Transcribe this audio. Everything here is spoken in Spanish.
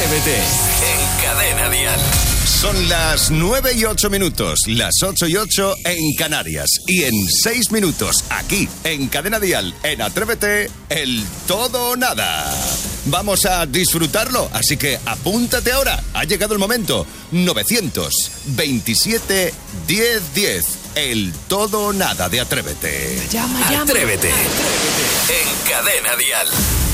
Atrévete en Cadena Dial. Son las 9:08, las 8:08 en Canarias. Y en 6 minutos, aquí, en Cadena Dial, en Atrévete, el todo o nada. Vamos a disfrutarlo, así que apúntate ahora. Ha llegado el momento. 927 1010. El todo o nada de Atrévete. Llama. Atrévete en Cadena Dial.